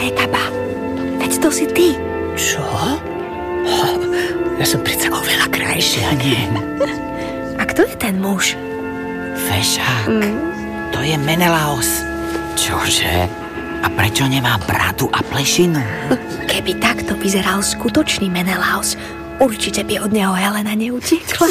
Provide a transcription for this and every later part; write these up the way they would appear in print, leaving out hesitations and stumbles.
Rekaba. Veď to si ty. Čo? Ja som predsa oveľa krajšia, nie? A kto je ten muž? Fešák. To je Menelaos. Čože? A prečo nemá bradu a plešinu? Keby takto vyzeral skutočný Menelaos, určite by od neho Helena neutiekla.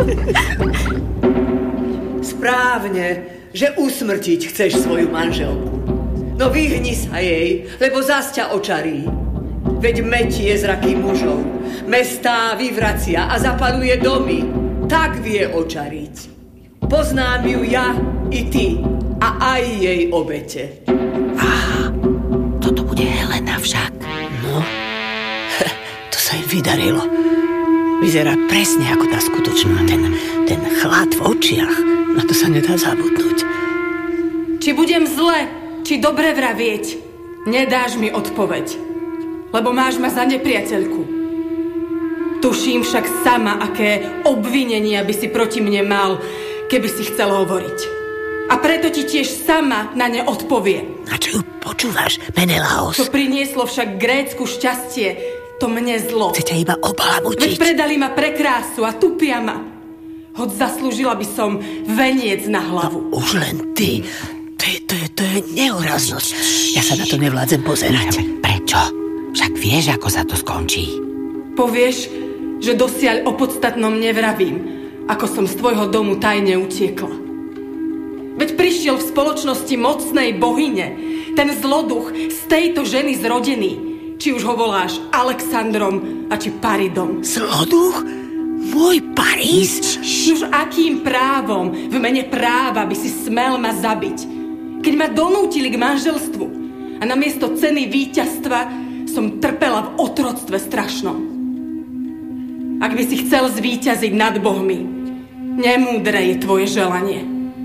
Správne, že usmrtiť chceš svoju manželku. No vyhni sa jej, lebo zas ťa očarí. Veď metie zraky mužov, mestá vyvracia a zapaluje domy. Tak vie očariť. Poznám ju ja i ty a aj jej obete. Toto bude Helena však. No, to sa jej vydarilo. Vyzerá presne ako tá skutočná. Ten chlad v očiach, na to sa nedá zabudnúť. Či budem zle, či dobre vravieť, nedáš mi odpoveď, lebo máš ma za nepriateľku. Tuším však sama, aké obvinenia by si proti mne mal, keby si chcel hovoriť. A preto ti tiež sama na ne odpovie. A čo ju počúvaš, Menelaos? Čo prinieslo však Grécku šťastie, to mne zlo. Chce ťa iba obalamučiť. Veď predali ma pre krásu a tupia ma. Hoď zaslúžila by som veniec na hlavu. No, už len ty. To je neúraznosť. Ja sa na to nevládzem pozerať. Prečo? Však vieš, ako sa to skončí. Povieš, že dosiaľ o podstatnom nevravím, ako som z tvojho domu tajne utiekla. Veď prišiel v spoločnosti mocnej bohyne, ten zloduch z tejto ženy zrodený, či už ho voláš Alexandrom a či Paridom. Zloduch? Môj París? Už akým právom v mene práva by si smel ma zabiť, keď ma donútili k manželstvu a namiesto ceny víťazstva som trpela v otroctve strašnom. Ak by si chcel zvíťaziť nad bohmi, nemúdre je tvoje želanie.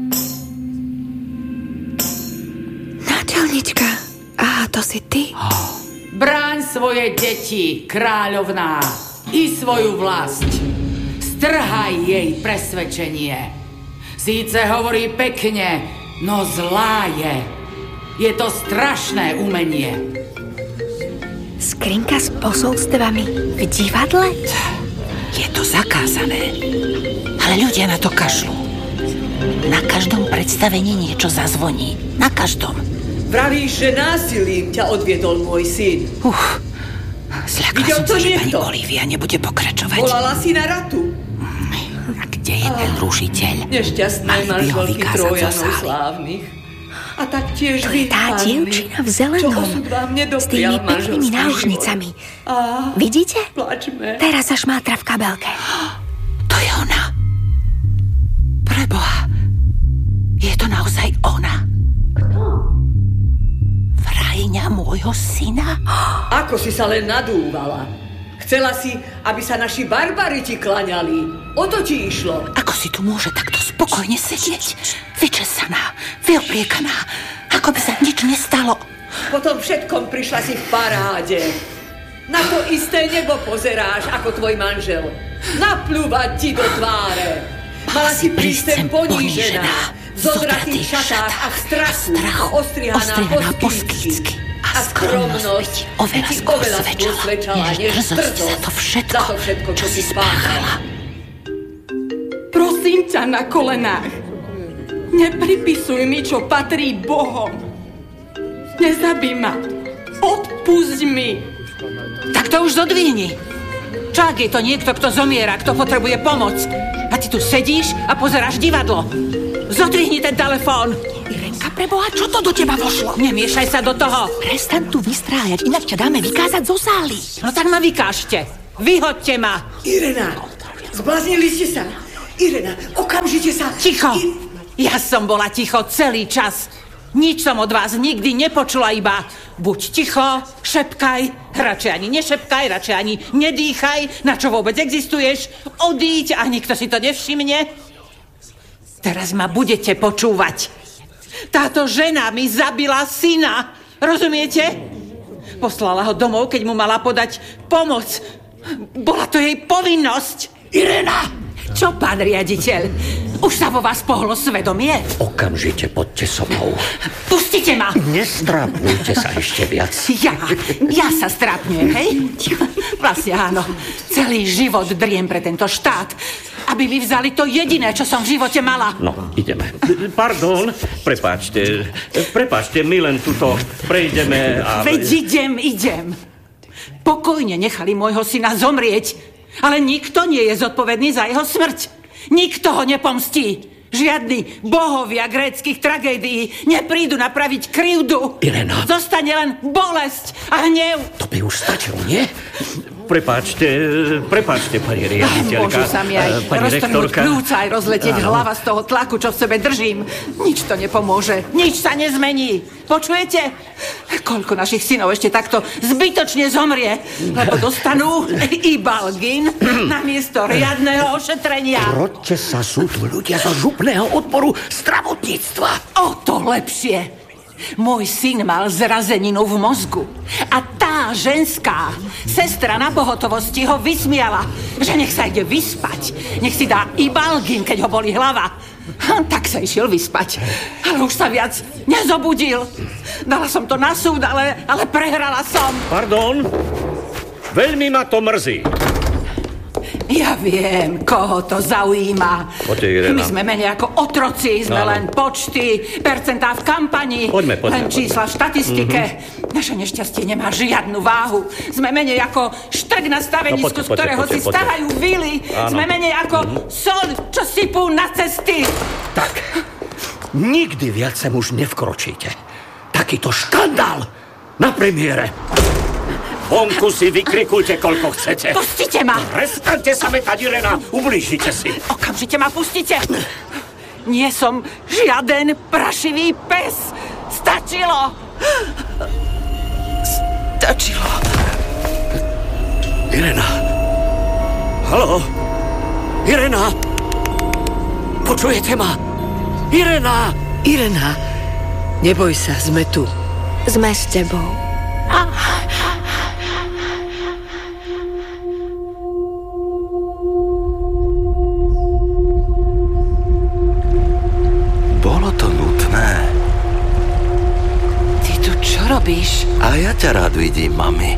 Náčelnička, to si ty? Bráň svoje deti, kráľovná, i svoju vlast. Strhaj jej presvedčenie. Síce hovorí pekne, no zlá je. Je to strašné umenie. Skrinka s posolstvami v divadle? Je to zakázané. Ale ľudia na to kašľú. Na každom predstavení niečo zazvoní. Na každom. Vravíš, že násilím ťa odviedol môj syn. Zľakla som sa, že pani Olivia nebude pokračovať. Volala si na ratu. A kde je ten rušiteľ? Nešťastné manželky Trojanov slávnych. A tak tiež vy, tá dievčina v zelenom, s tými peknými náušnicami. Vidíte? Plačme. Teraz sa šmátra v kabelke. To je ona. Preboha, je to naozaj ona. Kto? Vrajňa môjho syna? Ako si sa len nadúvala. Chcela si, aby sa naši barbari ti klaňali. O to ti išlo. Ako si tu môže takto spokojne sedieť? Vyčesaná, vyobliekaná, ako by sa nič nestalo. Potom všetkom prišla si v paráde. Na to isté nebo pozeráš ako tvoj manžel. Napľúvať ti do tváre. Mala si prísť sem ponížená, v zodratých šatách a v strachu, ostrihaná poskýcky. A skromnosť by ti oveľa skôr svedčala, než drzosť za to všetko, čo si spáchala. Prosím ťa na kolenách, nepripisuj mi, čo patrí Bohom. Nezabij ma, odpusť mi. Tak to už zodvihni. Čak je to niekto, kto zomiera, kto potrebuje pomoc. A ty tu sedíš a pozeráš divadlo. Zodvihni ten telefón. Irenka, preboha, čo to do teba vošlo? Nemiešaj sa do toho. Prestaň tu vystrájať, inak ťa dáme vykázať zo sály. No tak ma vykážte. Vyhoďte ma. Irena, zbláznili ste sa. Irena, okamžite sa. Ticho. Ja som bola ticho celý čas. Nič som od vás nikdy nepočula, iba buď ticho, šepkaj, radšej ani nešepkaj, radšej ani nedýchaj, na čo vôbec existuješ, odíď a nikto si to nevšimne. Teraz ma budete počúvať. Táto žena mi zabila syna, rozumiete? Poslala ho domov, keď mu mala podať pomoc. Bola to jej povinnosť. Irena, Čo, pán riaditeľ? Už sa vo vás pohlo svedomie? Okamžite poďte so mnou. Pustite ma! Nestrápnujte sa ešte viac. Ja sa strápňujem, hej? Vlastne áno. Celý život driem pre tento štát, aby mi vzali to jediné, čo som v živote mala. No, ideme. Pardon, prepáčte, my len tuto prejdeme a... Veď idem. Pokojne nechali môjho syna zomrieť, ale nikto nie je zodpovedný za jeho smrť. Nikto ho nepomstí. Žiadni bohovia gréckych tragédií neprídu napraviť krivdu. Irena. Zostane len bolesť a hnev. To by už stačilo, nie? Prepáčte, pani riaditeľka. Môžu sa mi aj roztrhnúť pľúca, aj rozletieť hlava z toho tlaku, čo v sebe držím. Nič to nepomôže. Nič sa nezmení. Počujete? Koľko našich synov ešte takto zbytočne zomrie, lebo dostanú Ibalgin namiesto riadneho ošetrenia. Proďte sa, sú tu ľudia zo župného odboru zdravotníctva. O to lepšie. Môj syn mal zrazeninu v mozgu a tá ženská sestra na pohotovosti ho vysmiala, že nech sa ide vyspať, nech si dá Ibalgin, keď ho boli hlava. Tak sa išiel vyspať, ale už sa viac nezobudil. Dala som to na súd, ale prehrala som. Pardon, veľmi ma to mrzí. Ja viem, koho to zaujíma. Poďte, Irena. My sme menej ako otroci, sme len počty, percentá v kampani, len čísla v štatistike. Naše nešťastie nemá žiadnu váhu. Sme menej ako štrk na stavenisku, z ktorého si starajú vily. Sme menej ako soľ, čo sypú na cesty. Tak, nikdy viac sem už nevkročíte. Takýto škandál na premiére. Vonku si vykrikujte, koľko chcete. Pustite ma! Prestaňte sa metať, Irena, ublížite si. Okamžite ma pustite! Nie som žiaden prašivý pes. Stačilo! Irena. Haló? Irena? Počujete ma? Irena! Irena, neboj sa, sme tu. Sme s tebou. Bolo to nutné. Ty tu čo robíš? A ja ťa rád vidím, mami.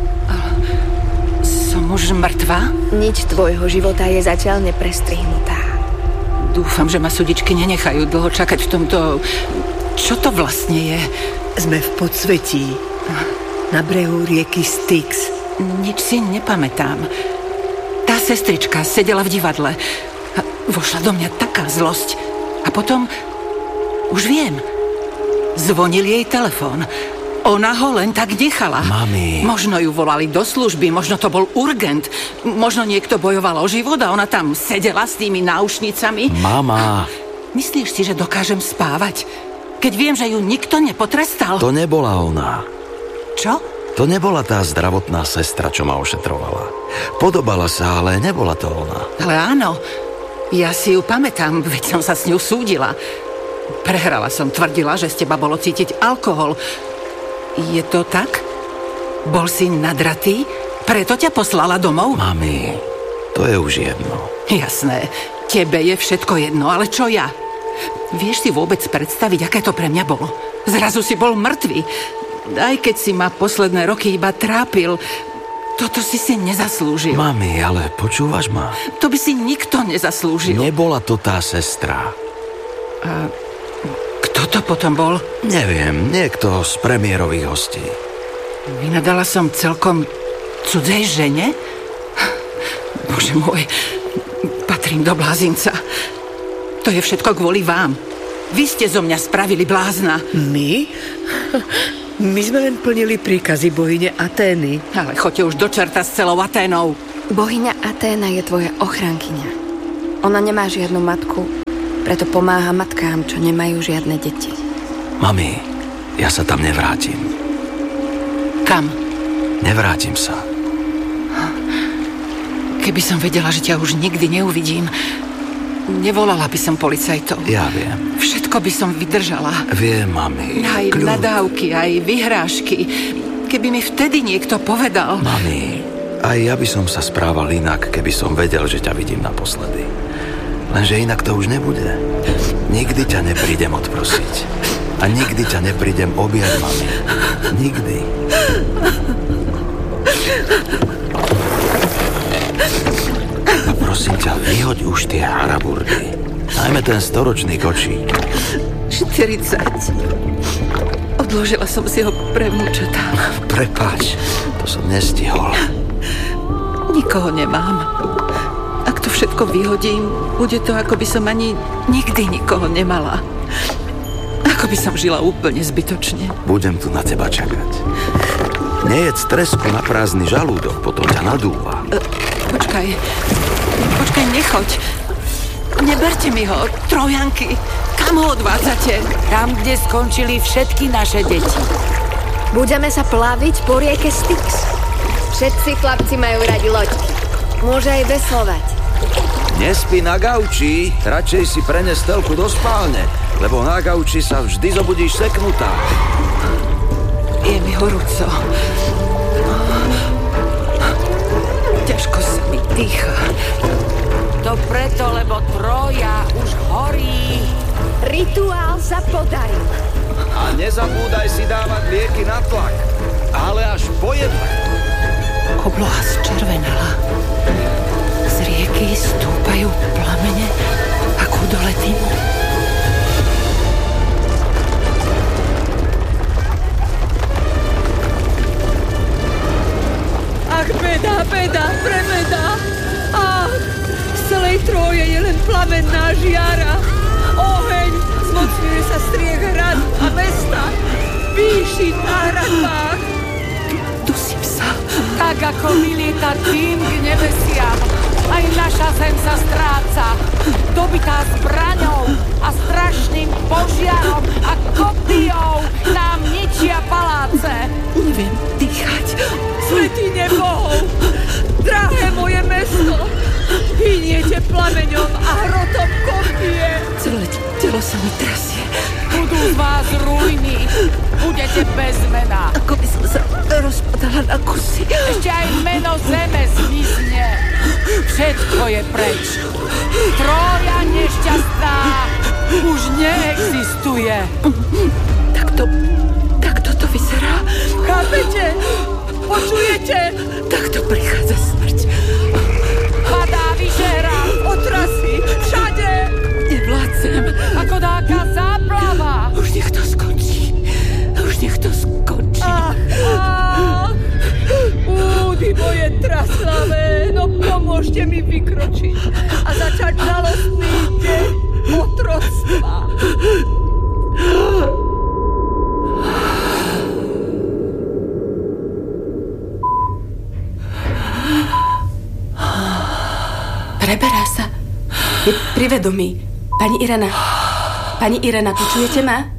Som už mŕtva? Nič tvojho života je zatiaľ neprestrihnutá. Dúfam, že ma súdičky nenechajú dlho čakať v tomto... Čo to vlastne je? Sme v podsvetí. Na brehu rieky Styx. Nič si nepamätám. Tá sestrička sedela v divadle. A vošla do mňa taká zlosť. A potom... Už viem. Zvonil jej telefón. Ona ho len tak nechala. Mami. Možno ju volali do služby, možno to bol urgent. Možno niekto bojoval o život a ona tam sedela s tými náušnicami. Mama. Myslíš si, že dokážem spávať? Keď viem, že ju nikto nepotrestal? To nebola ona. Čo? To nebola tá zdravotná sestra, čo ma ošetrovala. Podobala sa, ale nebola to ona. Ale áno. Ja si ju pamätám, veď som sa s ňou súdila. Prehrala som, tvrdila, že z teba bolo cítiť alkohol. Je to tak? Bol si nadratý? Preto ťa poslala domov? Mami, to je už jedno. Jasné, tebe je všetko jedno, ale čo ja? Vieš si vôbec predstaviť, aké to pre mňa bolo? Zrazu si bol mŕtvý. Aj keď si ma posledné roky iba trápil, toto si nezaslúžil. Mami, ale počúvaš ma? To by si nikto nezaslúžil. Nebola to tá sestra. A kto to potom bol? Neviem, niekto z premiérových hostí. Vynadala som celkom cudzej žene? Bože môj, patrím do blázinca. To je všetko kvôli vám. Vy ste zo mňa spravili blázna. My? My sme len plnili príkazy bohyne Atény. Ale choďte už do čerta s celou Aténou. Bohyňa Aténa je tvoja ochrankyňa. Ona nemá žiadnu matku, preto pomáha matkám, čo nemajú žiadne deti. Mami, ja sa tam nevrátim. Kam? Nevrátim sa. Keby som vedela, že ťa už nikdy neuvidím, nevolala by som policajtov. Ja viem. Všetko by som vydržala. Viem, mami. Aj nadávky, aj vyhrážky. Keby mi vtedy niekto povedal... Mami, Aj ja by som sa správal inak, keby som vedel, že ťa vidím naposledy. Lenže inak to už nebude. Nikdy ťa neprídem odprosiť. A nikdy ťa neprídem objať, mami. Nikdy. A prosím ťa, vyhoď už tie haraburdy. Najmä ten storočný kočík. 40. Odložila som si ho pre vnúčatá. Prepáč, to som nestihol. Nikoho nemám. Ak to všetko vyhodím, bude to, ako by som ani nikdy nikoho nemala. Ako by som žila úplne zbytočne. Budem tu na teba čakať. Nejedz tresku na prázdny žalúdok, potom ťa nadúva. Počkaj, nechoď. Neberte mi ho, Trojanky. Kam ho odvádzate? Tam, kde skončili všetky naše deti. Budeme sa plaviť po rieke Styx. Všetci chlapci majú radi loďky. Môže aj veslovať. Nespí na gauči, radšej si prenes telku do spálne, lebo na gauči sa vždy zobudíš seknutá. Je mi horúco. Ťažko sa mi dýcha. To preto, lebo Trója už horí. Rituál sa podaril. A nezabúdaj si dávať lieky na tlak, ale až po jedle. Obloha zčervenala. Z rieky stúpajú plamene ako dole dymu. Ach, beda, premeda. Ach, z celej Tróje je len plamenná žiara. Oheň zmocňuje sa striech hradu a mesta. Píši na hradbách. Dusím sa. Tak ako vylieta dým k nebesiam, aj naša zem sa stráca. Dobitá zbraňou a strašným požiarom a kopijou nám ničia paláce. Neviem dýchať. Svätý nebohov, drahé moje mesto, hyniete plameňom a hrotom kopie. Celé telo sa mi trasie. Budú z vás ruiny, budete bez mena. Ako by som sa rozpadala na kusy. Ešte aj meno zeme zmizne. Všetko je preč. Trója nešťastná už neexistuje. Takto to vyzerá. Chápete? Počujete? Takto prichádza smrť. Padá vyžera, otrasy, všade. Nevládzem. Ako dáka záplava. Už nech to skončí. Ach, údy moje traslavé, no pomôžte mi vykročiť a začať žalostný deň otroctva. Preberá sa. Je pri vedomí. Pani Irena, počujete ma?